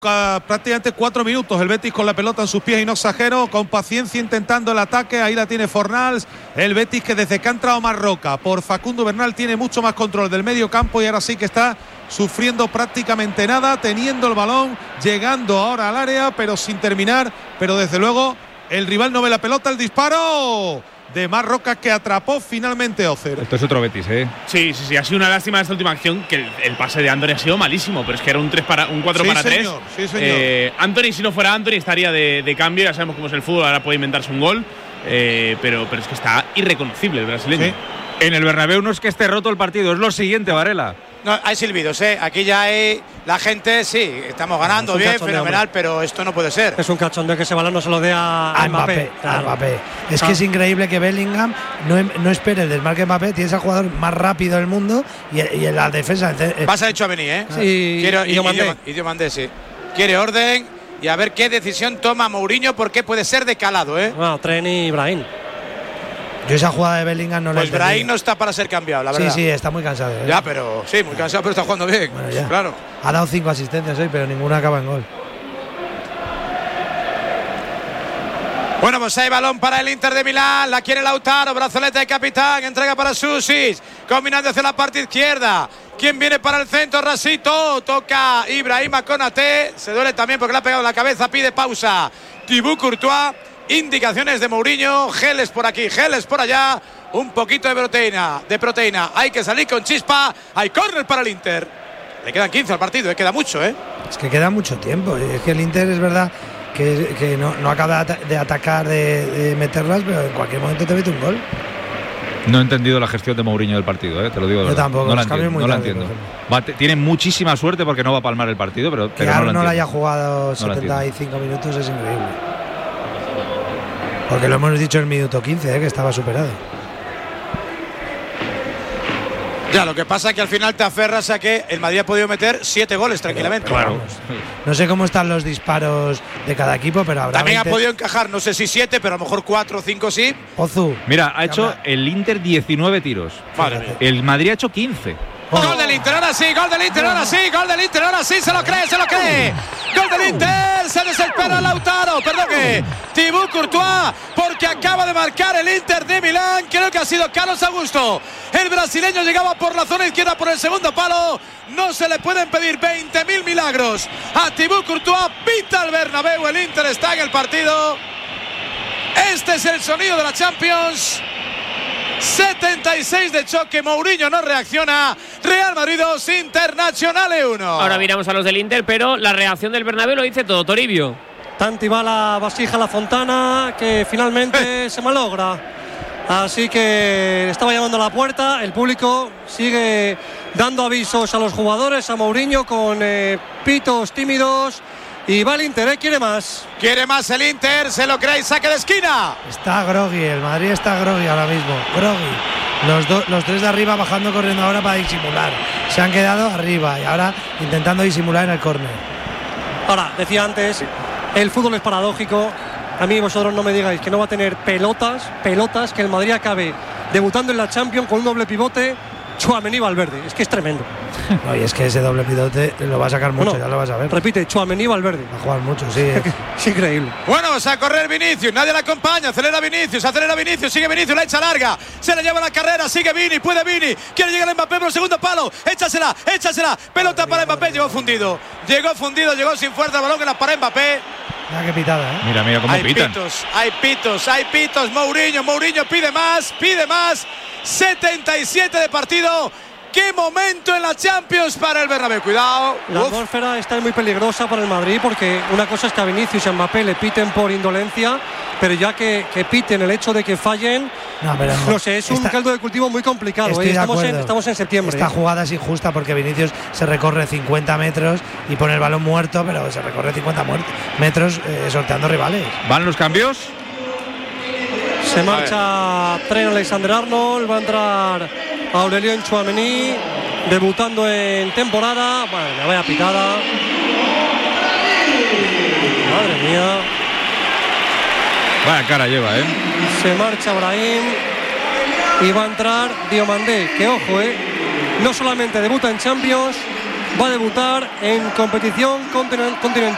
prácticamente 4 minutos el Betis con la pelota en sus pies y no exagero, con paciencia intentando el ataque. Ahí la tiene Fornals. El Betis que desde que ha entrado Marroca por Facundo Bernal tiene mucho más control del medio campo y ahora sí que está sufriendo prácticamente nada, teniendo el balón, llegando ahora al área pero sin terminar. Pero desde luego el rival no ve la pelota. El disparo de Marroca que atrapó finalmente Ocer. Esto es otro Betis, ¿eh? Sí, ha sido una lástima esta última acción, que el pase de Antony ha sido malísimo, pero es que era un 4 para 3. Sí, señor. Antony, si no fuera Antony, estaría de cambio. Ya sabemos cómo es el fútbol, ahora puede inventarse un gol, pero es que está irreconocible el brasileño. Sí. En el Bernabéu no es que esté roto el partido, es lo siguiente, Varela. No, hay silbidos, aquí ya hay la gente, sí, estamos ganando bien, fenomenal, pero esto no puede ser. Es un cachondeo que ese balón no se lo dé a Mbappé. Claro. Mbappé. Es que es increíble que Bellingham no espere el desmarque de Mbappé. Tienes al jugador más rápido del mundo y en la defensa. Vas a hecho a venir, Sí, y Diomandé, sí. Quiere orden y a ver qué decisión toma Mourinho, porque puede ser de calado, Bueno, Tren y Brahim. Yo esa jugada de Bellingham no la Pues Brahim no está para ser cambiado, la verdad. Sí, está muy cansado. Ya, pero sí, muy cansado, pero está jugando bien. Bueno, ya. Claro. Ha dado 5 asistencias hoy, pero ninguna acaba en gol. Bueno, pues hay balón para el Inter de Milán. La quiere Lautaro, brazalete de capitán. Entrega para Susic, combinando hacia la parte izquierda. ¿Quién viene para el centro? Rasito. Toca Ibrahima Konaté. Se duele también porque le ha pegado en la cabeza. Pide pausa Thibaut Courtois. Indicaciones de Mourinho. Geles por aquí, geles por allá. Un poquito de proteína. Hay que salir con chispa. Hay córner para el Inter. Le quedan 15 al partido, queda mucho, Es que queda mucho tiempo. Es que el Inter es verdad que no acaba de atacar, de meterlas, pero en cualquier momento te mete un gol. No he entendido la gestión de Mourinho del partido, te lo digo de verdad. Yo tampoco, no la entiendo. Tiene muchísima suerte porque no va a palmar el partido, pero que no no la haya jugado 75 minutos es increíble. Porque lo hemos dicho en el minuto 15, que estaba superado. Ya, lo que pasa es que al final te aferras a que el Madrid ha podido meter 7 goles tranquilamente. Claro. No sé cómo están los disparos de cada equipo, pero habrá también 20. Ha podido encajar, no sé si 7, pero a lo mejor 4 o 5 sí. Ozu. Mira, ha hecho el Inter 19 tiros. Madre mía. El Madrid ha hecho 15. Gol del Inter, ahora sí, gol del Inter, ahora sí, gol del Inter, ahora sí, se lo cree. Gol del Inter, se desespera Lautaro, Thibaut Courtois, porque acaba de marcar el Inter de Milán. Creo que ha sido Carlos Augusto. El brasileño llegaba por la zona izquierda por el segundo palo. No se le pueden pedir 20.000 milagros a Thibaut Courtois. Pita el Bernabéu, el Inter está en el partido. Este es el sonido de la Champions. 76 de choque, Mourinho no reacciona. Real Madrid 2, Internacional 1. Ahora miramos a los del Inter, pero la reacción del Bernabéu lo dice todo, Toribio. Tanti va la vasija a la fontana, que finalmente se malogra. Así que estaba llamando a la puerta. El público sigue dando avisos a los jugadores, a Mourinho, con pitos tímidos. Y va el Inter, quiere más. Quiere más el Inter, se lo cree, saque de esquina. Está groggy, el Madrid está groggy ahora mismo. Groggy. Los 3 de arriba bajando, corriendo ahora para disimular. Se han quedado arriba y ahora intentando disimular en el córner. Ahora, decía antes, el fútbol es paradójico. A mí vosotros no me digáis que no va a tener pelotas, que el Madrid acabe debutando en la Champions con un doble pivote. Tchouaméni Valverde, es que es tremendo. No, y es que ese doble pivote lo va a sacar mucho, ya lo vas a ver. Repite, Tchouaméni Valverde. Va a jugar mucho, sí. Es increíble. Bueno, vamos a correr Vinicius, nadie la acompaña, acelera Vinicius, sigue Vinicius, la echa larga, se le lleva la carrera, sigue Vini, puede Vini, quiere llegar a Mbappé por el segundo palo, échasela, pelota para Mbappé, llegó fundido, llegó sin fuerza, balón que la para Mbappé. Mira qué pitada, Mira cómo pitan. Hay pitos, Mourinho pide más, 77 de partido. ¡Qué momento en la Champions para el Bernabéu! Cuidado. La atmósfera está muy peligrosa para el Madrid, porque una cosa es que a Vinicius y a Mbappé le piten por indolencia, pero ya que piten el hecho de que fallen, no sé, es un caldo de cultivo muy complicado. Estamos en septiembre. Esta jugada es injusta porque Vinicius se recorre 50 metros y pone el balón muerto, pero se recorre 50 metros sorteando rivales. ¿Van los cambios? Se marcha Trent Alexander-Arnold, va a entrar Aurélien Tchouaméni, debutando en temporada. Bueno, la vaya pitada. Madre mía. Vaya cara lleva, Se marcha Brahim y va a entrar Diomandé, que ojo, no solamente debuta en Champions, va a debutar en competición continental.